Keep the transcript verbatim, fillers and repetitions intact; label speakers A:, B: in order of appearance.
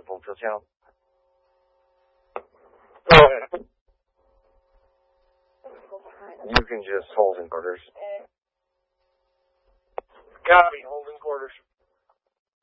A: multiple to town. Go ahead. You can just hold in orders. Copy, hold.